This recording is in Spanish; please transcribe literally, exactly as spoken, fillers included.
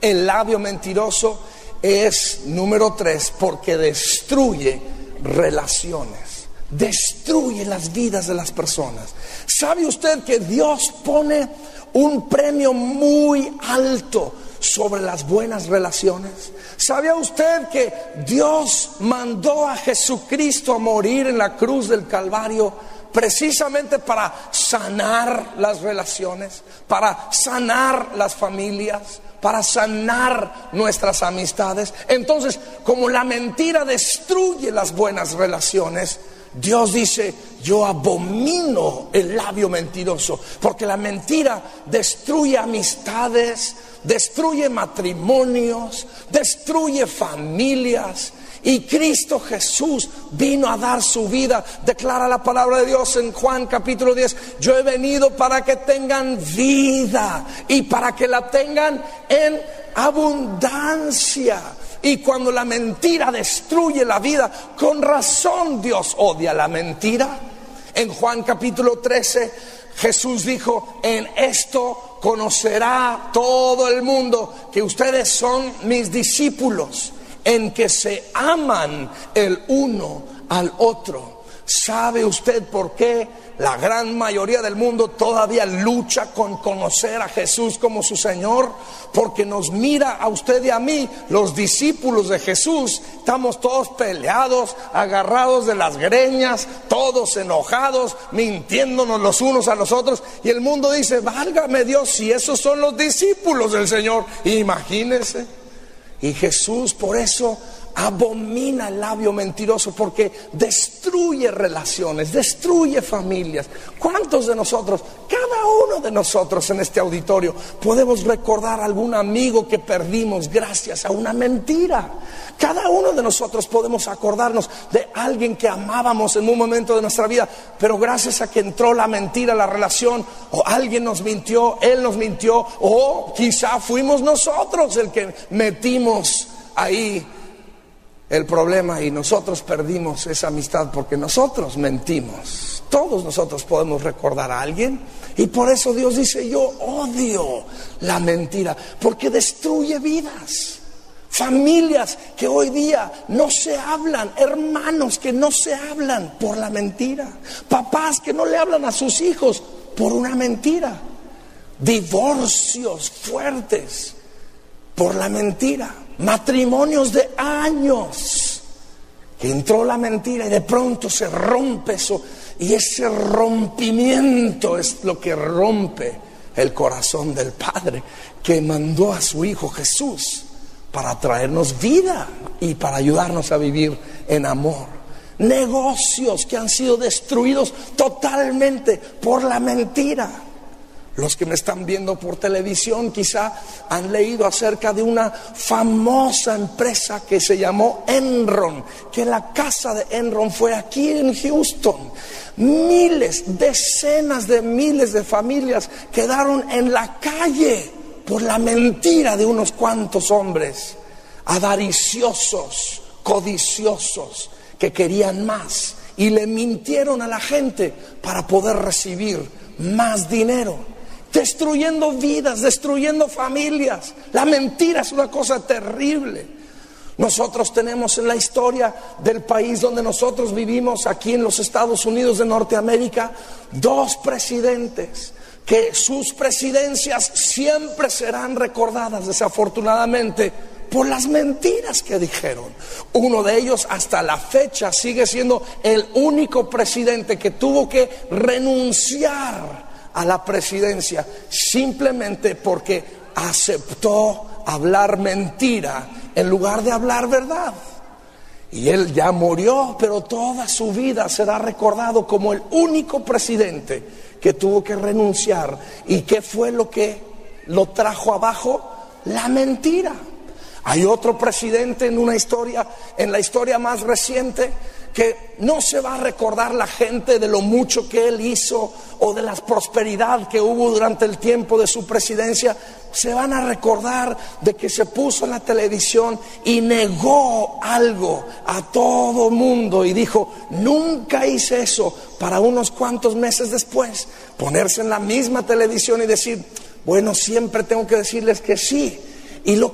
el labio mentiroso es número tres, porque destruye relaciones, destruye las vidas de las personas. ¿Sabe usted que Dios pone un premio muy alto sobre las buenas relaciones? ¿Sabía usted que Dios mandó a Jesucristo a morir en la cruz del Calvario precisamente para sanar las relaciones, para sanar las familias, para sanar nuestras amistades? Entonces, como la mentira destruye las buenas relaciones, Dios dice: yo abomino el labio mentiroso, porque la mentira destruye amistades, destruye matrimonios, destruye familias. Y Cristo Jesús vino a dar su vida. Declara la palabra de Dios en Juan capítulo diez: yo he venido para que tengan vida y para que la tengan en abundancia. Y cuando la mentira destruye la vida, con razón Dios odia la mentira. En Juan capítulo trece, Jesús dijo: en esto conocerá todo el mundo que ustedes son mis discípulos, en que se aman el uno al otro. ¿Sabe usted por qué la gran mayoría del mundo todavía lucha con conocer a Jesús como su Señor? Porque nos mira a usted y a mí, los discípulos de Jesús, estamos todos peleados, agarrados de las greñas, todos enojados, mintiéndonos los unos a los otros. Y el mundo dice: válgame Dios, si esos son los discípulos del Señor. Imagínense. Y Jesús por eso abomina el labio mentiroso, porque destruye relaciones, destruye familias. ¿Cuántos de nosotros, cada uno de nosotros en este auditorio, podemos recordar algún amigo que perdimos gracias a una mentira? Cada uno de nosotros podemos acordarnos de alguien que amábamos en un momento de nuestra vida, pero gracias a que entró la mentira a la relación, o alguien nos mintió, él nos mintió, o quizá fuimos nosotros el que metimos ahí el problema y nosotros perdimos esa amistad porque nosotros mentimos. Todos nosotros podemos recordar a alguien, y por eso Dios dice: yo odio la mentira, porque destruye vidas, familias que hoy día no se hablan, hermanos que no se hablan por la mentira, papás que no le hablan a sus hijos por una mentira, divorcios fuertes por la mentira, matrimonios de años que entró la mentira y de pronto se rompe eso, y ese rompimiento es lo que rompe el corazón del Padre, que mandó a su Hijo Jesús para traernos vida y para ayudarnos a vivir en amor. Negocios que han sido destruidos totalmente por la mentira. Los que me están viendo por televisión quizá han leído acerca de una famosa empresa que se llamó Enron, que la casa de Enron fue aquí en Houston. Miles, decenas de miles de familias quedaron en la calle por la mentira de unos cuantos hombres avariciosos, codiciosos, que querían más y le mintieron a la gente para poder recibir más dinero. Destruyendo vidas, destruyendo familias. La mentira es una cosa terrible. Nosotros tenemos en la historia del país donde nosotros vivimos, aquí en los Estados Unidos de Norteamérica, dos presidentes que sus presidencias siempre serán recordadas, desafortunadamente, por las mentiras que dijeron. Uno de ellos hasta la fecha sigue siendo el único presidente que tuvo que renunciar a la presidencia simplemente porque aceptó hablar mentira en lugar de hablar verdad. Y él ya murió, pero toda su vida será recordado como el único presidente que tuvo que renunciar. ¿Y qué fue lo que lo trajo abajo? La mentira. Hay otro presidente en una historia, en la historia más reciente, que no se va a recordar la gente de lo mucho que él hizo o de la prosperidad que hubo durante el tiempo de su presidencia. Se van a recordar de que se puso en la televisión y negó algo a todo mundo y dijo: nunca hice eso, para unos cuantos meses después ponerse en la misma televisión y decir: bueno, siempre tengo que decirles que sí. Y lo